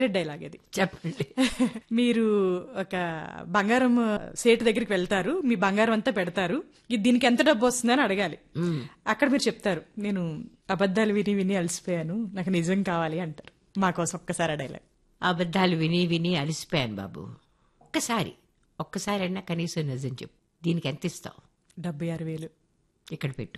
Dialogue అది. చెప్పండి. మీరు ఒక బంగారం సేటు దగ్గరికి వెళ్తారు, మీ బంగారం అంతా పెడతారు, దీనికి ఎంత డబ్బు వస్తుందని అడగాలి. అక్కడ మీరు చెప్తారు, నేను అబద్ధాలు విని విని అలసిపోయాను, నాకు నిజం కావాలి అంటారు. మాకోసం ఒక్కసారి ఆ డైలాగ్. అబద్ధాలు విని విని అలసిపోయాను బాబు, ఒక్కసారి అయినా కనీసం నిజం చెప్పు, దీనికి ఎంత ఇస్తావు? 76,000. ఇక్కడ పెట్టు.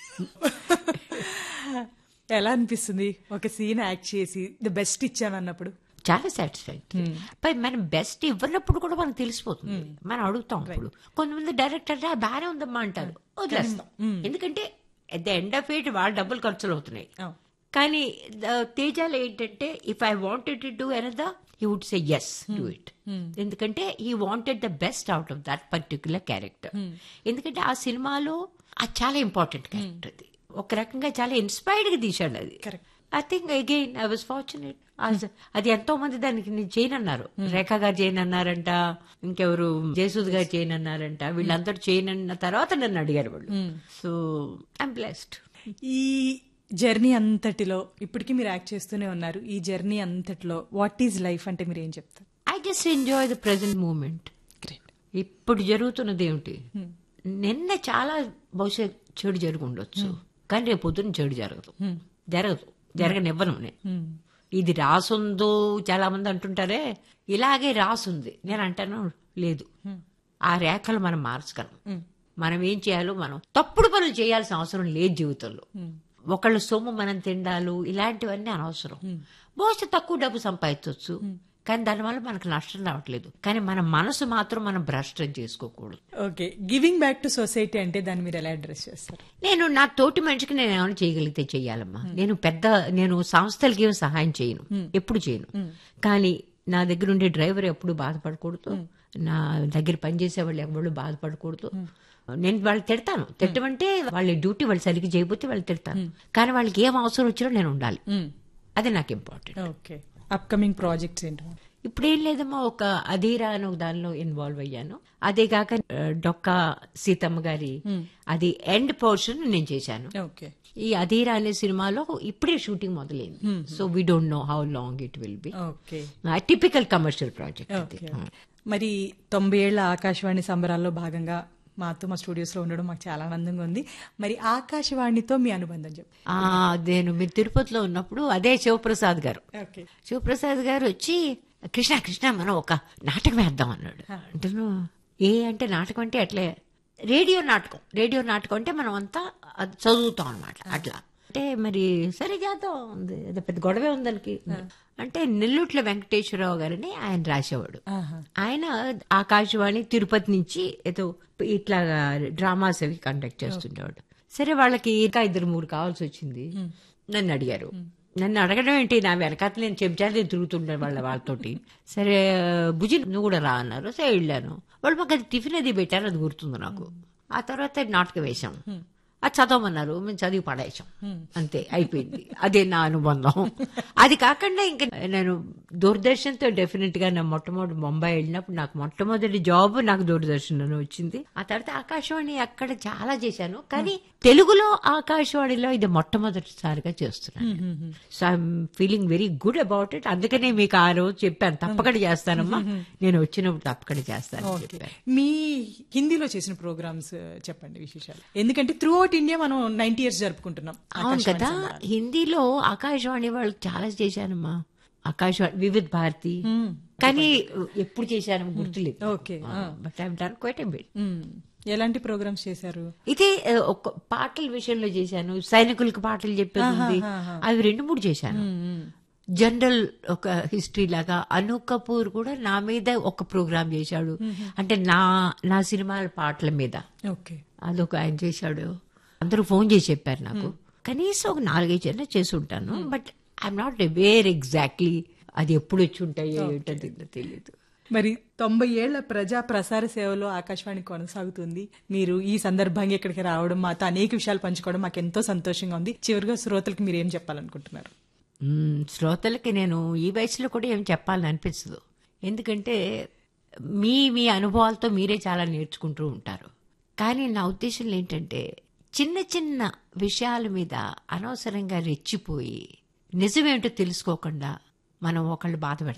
ఎలా అనిపిస్తుంది ఒక సీన్ యాక్ట్ చేసి ది బెస్ట్ ఇచ్చానన్నప్పుడు? చాలా సాటిస్ఫాక్టరీ. పై మనం బెస్ట్ ఇవ్వనప్పుడు కూడా మనకు తెలిసిపోతుంది. మనం అడుగుతాం. ఇప్పుడు కొంతమంది డైరెక్టర్ బాగానే ఉందమ్మా అంటారు, వదిలేస్తాం. ఎందుకంటే at the end of it వాళ్ళ డబ్బులు ఖర్చులు అవుతున్నాయి. కానీ తేజాలు ఏంటంటే if I wanted to do another he would say yes, do it. ఎందుకంటే he wanted the best out of that particular character. ఎందుకంటే ఆ సినిమాలో అది చాలా ఇంపార్టెంట్ క్యారెక్టర్. అది ఒక రకంగా చాలా ఇన్స్పైర్డ్ గా తీశాడు అది. I think again I was fortunate. అది ఎంతో మంది దానికి నేను చేయనన్నారు. రేఖా గారు చేయనన్నారంట, ఇంకెవరు జయసూద్ గారు చేయనన్నారంట, వీళ్ళందరూ చేయనన్న తర్వాత నన్ను అడిగారు వాళ్ళు. So I'm blessed. ఈ జర్నీ అంతటిలో ఇప్పటికీ మీరు యాక్ట్ చేస్తూనే ఉన్నారు. ఈ జర్నీ అంతటిలో వాట్ ఈజ్ లైఫ్ అంటే మీరు ఏం చెప్తారు? I just enjoy the present moment. ఇప్పుడు జరుగుతున్నది ఏమిటి? నిన్న చాలా బహుశా చెడు జరిగి ఉండొచ్చు, కానీ రేపు పొద్దున్న చెడు జరగనివ్వను నేను. ఇది రాసుందో చాలా మంది అంటుంటారే, ఇలాగే రాసుంది. నేను అంటాను లేదు, ఆ రేఖలు మనం మార్చగలం. మనం ఏం చేయాలో మనం తప్పుడు పనులు చేయాల్సిన అవసరం లేదు జీవితంలో. ఒకళ్ళ సొమ్ము మనం తిండాలు ఇలాంటివన్నీ అనవసరం. బహుశా తక్కువ డబ్బు సంపాదించవచ్చు, కానీ దానివల్ల మనకు నష్టం రావట్లేదు. కానీ మన మనసు మాత్రం మనం భ్రష్టం చేసుకోకూడదు. Okay, giving back to society అంటే దాన్ని మీరు ఎలా అడ్రస్ చేస్తారు? నేను నా తోటి మనిషికి నేను ఏమైనా చేయగలిగితే చెయ్యాలమ్మా. నేను సంస్థలకి ఏమి సహాయం చేయను, ఎప్పుడు చేయను. కానీ నా దగ్గర ఉండే డ్రైవర్ ఎప్పుడు బాధపడకూడదు, నా దగ్గర పనిచేసే వాళ్ళు ఎవరు బాధపడకూడదు. నేను వాళ్ళు తిడతాను. తిట్టమంటే వాళ్ళ డ్యూటీ వాళ్ళు సరిగ్గా చేయకపోతే వాళ్ళు తిడతాను, కానీ వాళ్ళకి ఏం అవసరం వచ్చినా నేను ఉండాలి. అది నాకు ఇంపార్టెంట్. ఓకే, అప్కమింగ్ ప్రాజెక్ట్స్ ఏంటో? ఇప్పుడేం లేదమ్మా, ఒక అధీరా అని ఒక దానిలో ఇన్వాల్వ్ అయ్యాను. అదే కాక డొక్కా సీతమ్మ గారి అది ఎండ్ పోర్షన్ నేను చేశాను. ఈ అధీరా అనే సినిమాలో ఇప్పుడే షూటింగ్ మొదలైంది. So we don't know how long it will be. Typical commercial project. మరి 90 ఏళ్ల ఆకాశవాణి సంబరాల్లో భాగంగా మాతో మా స్టూడియోస్ లో ఉండడం మాకు చాలా ఆనందంగా ఉంది. మరి ఆకాశవాణితో మీ అనుబంధం చెప్పు. నేను మీరు తిరుపతిలో ఉన్నప్పుడు అదే శివప్రసాద్ గారు వచ్చి కృష్ణ మనం ఒక నాటకం వేద్దాం అన్నాడు. అంటే నాటకం అంటే అట్లే రేడియో నాటకం అంటే మనం అంతా చదువుతాం అనమాట. అట్లా అంటే మరి సరే చేద్దాం, అది పెద్ద గొడవే ఉంది దానికి. అంటే నెల్లూట్ల వెంకటేశ్వరరావు గారని ఆయన రాసేవాడు. ఆయన ఆకాశవాణి తిరుపతి నుంచి ఏదో ఇట్లా డ్రామాస్ అవి కండక్ట్ చేస్తుండేవాడు. సరే వాళ్ళకి ఇంకా 2-3 కావాల్సి వచ్చింది. నన్ను అడిగారు. నన్ను అడగడం ఏంటి, నా వెనకాల నేను చెంచాలి తిరుగుతుండే వాళ్ళతోటి. సరే భుజి నువ్వు కూడా రా అన్నారు. సరే వెళ్ళాను. వాళ్ళు మాకు అది టిఫిన్ అది పెట్టారు, అది గుర్తుంది నాకు. ఆ తర్వాత నాటకం వేశాం. అది చదవమన్నారు, మేము చదివి పడేసాం. అంతే, అయిపోయింది. అదే నా అనుబంధం. అది కాకుండా ఇంకా నేను దూరదర్శన్తో డెఫినెట్ గా నా మొట్టమొదటి ముంబై వెళ్ళినప్పుడు నాకు మొట్టమొదటి జాబ్ నాకు దూరదర్శన్లోనే వచ్చింది. ఆ తర్వాత ఆకాశవాణి అక్కడ చాలా చేశాను, కానీ తెలుగులో ఆకాశవాణిలో ఇది మొట్టమొదటిసారిగా చేస్తున్నాను. So I'm feeling very good about it. అందుకనే మీకు ఆ రోజు చెప్పాను, తప్పకుండా చేస్తానమ్మా, నేను వచ్చినప్పుడు తప్పకుండా చేస్తాను చెప్పాను. మీ హిందీలో చేసిన ప్రోగ్రామ్స్ చెప్పండి విశేషాలు. ఎందుకంటే త్రూ అవుట్ ఇండియా మనం 90 years జరుపుకుంటున్నాం. అవును కదా, హిందీలో ఆకాశవాణి వాళ్ళు చాలా చేశానమ్మా. ఆకాశవాణి, వివిధ భారతి, కానీ ఎప్పుడు చేశాను గుర్తులేదు. Okay, but I have done quite a bit. ఎలాంటి ప్రోగ్రామ్స్ చేశారు? ఇదే ఒక పాటల విషయంలో చేశాను, సైనికులకు పాటలు చెప్పేది, అవి 2-3 చేశాను. జనరల్ ఒక హిస్టరీ లాగా. అను కపూర్ కూడా నా మీద ఒక ప్రోగ్రామ్ చేశాడు, అంటే నా సినిమాల పాటల మీద. అదొక ఆయన చేశాడు. అందరూ ఫోన్ చేసి చెప్పారు నాకు. కనీసం ఒక 4-5 చేసి ఉంటాను. But I'm not aware exactly అది ఎప్పుడు వచ్చి ఉంటాయో ఏంటో తెలియదు. మరి 90 ఏళ్ల ప్రజా ప్రసార సేవలో ఆకాశవాణి కొనసాగుతుంది. మీరు ఈ సందర్భంగా ఇక్కడికి రావడం, మాతో అనేక విషయాలు పంచుకోవడం మాకు ఎంతో సంతోషంగా ఉంది. చివరిగా శ్రోతలకు మీరు ఏం చెప్పాలనుకుంటున్నారు? శ్రోతలకి నేను ఈ వయసులో కూడా ఏం చెప్పాలని అనిపించదు. ఎందుకంటే మీ అనుభవాలతో మీరే చాలా నేర్చుకుంటూ ఉంటారు. కానీ నా ఉద్దేశం ఏంటంటే చిన్న చిన్న విషయాల మీద అనవసరంగా రెచ్చిపోయి నిజమేంటో తెలుసుకోకుండా మనం ఒకళ్ళు బాధ